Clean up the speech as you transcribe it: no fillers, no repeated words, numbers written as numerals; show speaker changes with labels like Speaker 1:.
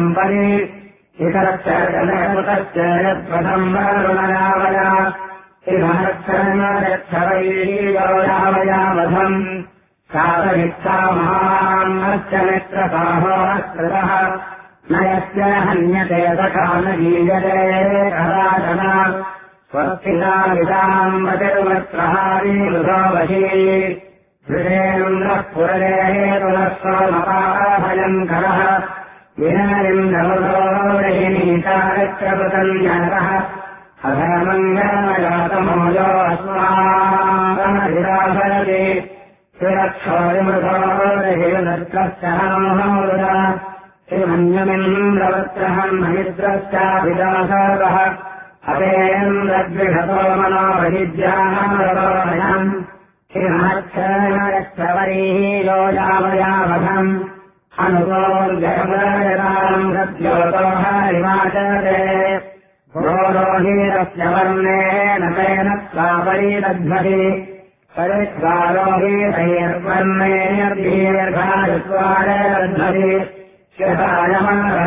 Speaker 1: परि इतरश्च जनपुतश्च यत्प्रथम् वरुणयावया इमहक्षरक्षवैरीयोयावयावधम् सातमिच्छा महान्नश्च मित्रसाहोऽस्कृतः न यस्य हन्यते सखा न गीयते कदाचन स्वस्तिनाविदाम् वतिर्वत्रहारी मृतो वशी हृदेन्द्रः पुरदेहेतुनः सोमपाभयङ्करः विनायम् नवरोहिणीतारक्षपतन्यकः अधर्मङ्गमजातमोजो अस्माभिराभरति सुरक्षोरिमृतोरहिर्नर्कश्च नमोहमृता श्रीमन्यमिन्द्रवत्रहम् महिद्रश्चाभिदासः अपेन्द्रद्विषतो मनोभिद्यामरोहयम् श्रीमच्छवरीः योजामयावधम् अनुगोर्जयम् सद्योतो हरिमाचरे रोहीरस्य वर्णेन तेन स्वापरीदध्वति परिद्वारोहीतैर्वर्णेर्दीर्घायुत्वारध्वति